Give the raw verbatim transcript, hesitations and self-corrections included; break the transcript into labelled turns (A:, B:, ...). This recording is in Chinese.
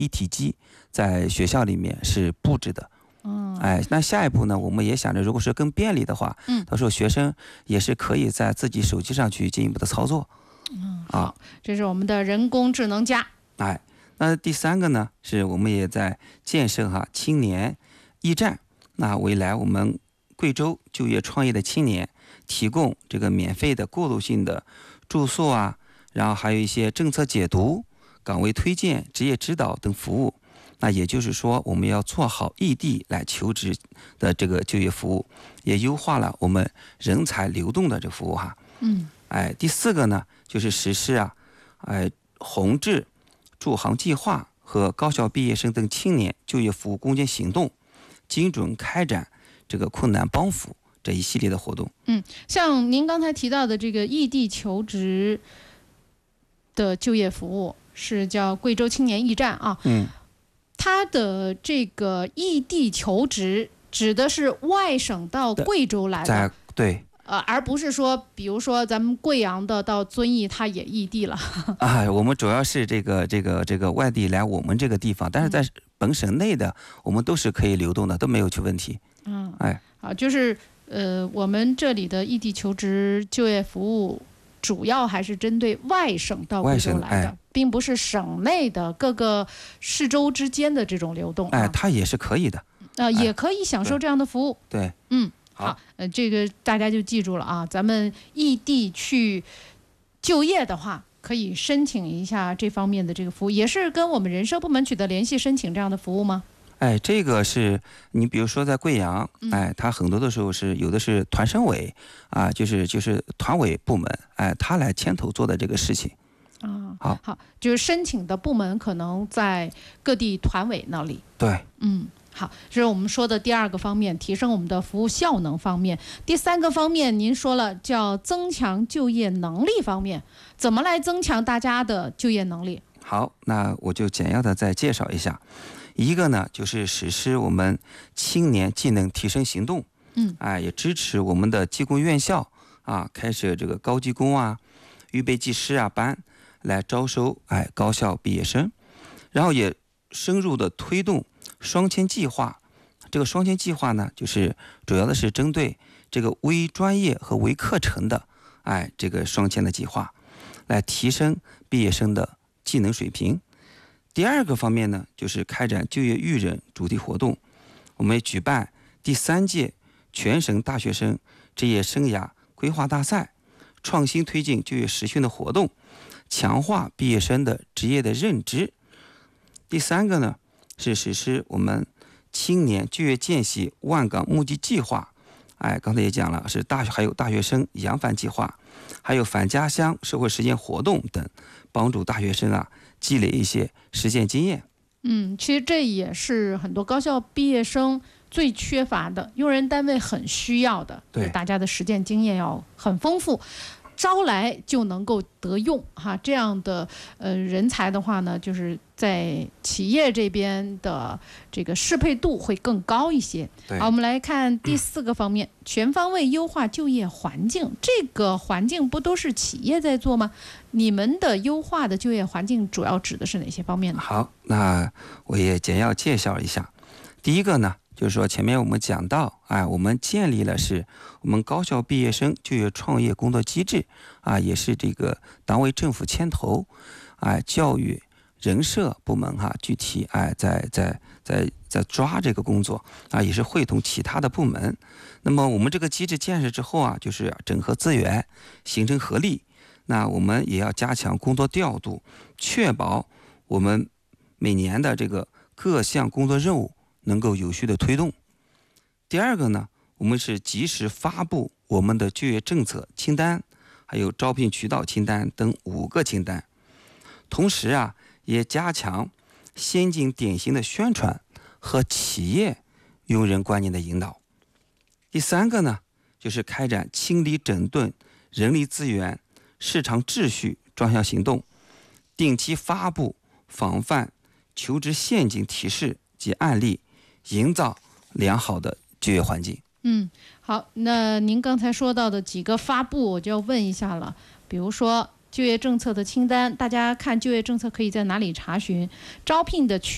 A: 一体机在学校里面是布置的。
B: 嗯，
A: 哎，那下一步呢，我们也想着，如果是更便利的话，
B: 嗯，
A: 到时候学生也是可以在自己手机上去进一步的操作。
B: 嗯，
A: 啊，
B: 好，这是我们的人工智能家。
A: 哎，那第三个呢，是我们也在建设哈青年驿站。那未来我们贵州就业创业的青年提供这个免费的过渡性的住宿啊，然后还有一些政策解读、岗位推荐、职业指导等服务。那也就是说，我们要做好异地来求职的这个就业服务，也优化了我们人才流动的这个服务哈。
B: 嗯，
A: 哎，第四个呢，就是实施啊，哎，宏志助行计划和高校毕业生等青年就业服务攻坚行动，精准开展这个困难帮扶这一系列的活动。
B: 嗯，像您刚才提到的这个异地求职的就业服务，是叫贵州青年驿站啊。
A: 嗯。
B: 它的这个异地求职指的是外省到贵州来的，
A: 对，
B: 呃，而不是说，比如说咱们贵阳的到遵义，它也异地了。
A: 哎，我们主要是这个这个这个外地来我们这个地方，但是在本省内的，我们都是可以流动的，都没有去问题。
B: 嗯，
A: 哎，
B: 好，就是呃，我们这里的异地求职就业服务，主要还是针对外省到贵州来的。哎，并不是省内的各个市州之间的这种流动，
A: 哎，它也是可以的，
B: 呃，也可以享受这样的服务。
A: 对，
B: 嗯，好，呃，这个大家就记住了啊，咱们异地去就业的话，可以申请一下这方面的这个服务，也是跟我们人社部门取得联系申请这样的服务吗？
A: 哎，这个是你比如说在贵阳，哎，它很多的时候是有的是团省委啊，就是就是团委部门，哎，他来牵头做的这个事情。
B: 啊，
A: 好，
B: 好，就是申请的部门可能在各地团委那里。
A: 对，
B: 嗯，好，这是我们说的第二个方面，提升我们的服务效能方面。第三个方面，您说了叫增强就业能力方面，怎么来增强大家的就业能力？
A: 好，那我就简要的再介绍一下。一个呢，就是实施我们青年技能提升行动，
B: 嗯，
A: 哎，也支持我们的技工院校啊，开设这个高技工啊、预备技师啊班。来招收哎高校毕业生，然后也深入的推动双签计划。这个双签计划呢，就是主要的是针对这个微专业和微课程的哎这个双签的计划，来提升毕业生的技能水平。第二个方面呢，就是开展就业育人主题活动，我们举办第三届全省大学生职业生涯规划大赛，创新推进就业实训的活动。强化毕业生的职业的认知。第三个呢，是实施我们青年就业见习万岗募集计划。哎，刚才也讲了，是大学还有大学生扬帆计划，还有返家乡社会实践活动等，帮助大学生啊积累一些实践经验。
B: 嗯，其实这也是很多高校毕业生最缺乏的，用人单位很需要的，
A: 对，
B: 大家的实践经验要很丰富。招来就能够得用哈，这样的呃人才的话呢，就是在企业这边的这个适配度会更高一些。好，我们来看第四个方面，嗯、全方位优化就业环境。这个环境不都是企业在做吗？你们的优化的就业环境主要指的是哪些方面呢？
A: 好，那我也简要介绍一下。第一个呢，就是说前面我们讲到，哎，我们建立了是我们高校毕业生就业创业工作机制啊，也是这个党委政府牵头，哎，教育人社部门哈、啊，具体哎在在在在抓这个工作啊，也是会同其他的部门。那么我们这个机制建设之后啊，就是整合资源，形成合力。那我们也要加强工作调度，确保我们每年的这个各项工作任务能够有序的推动。第二个呢，我们是及时发布我们的就业政策清单，还有招聘渠道清单等五个清单。同时啊，也加强先进典型的宣传和企业用人观念的引导。第三个呢，就是开展清理整顿人力资源市场秩序专项行动，定期发布防范求职陷阱提示及案例，营造良好的就业环境。
B: 嗯，好，那您刚才说到的几个发布，我就要问一下了。比如说就业政策的清单，大家看就业政策可以在哪里查询？招聘的渠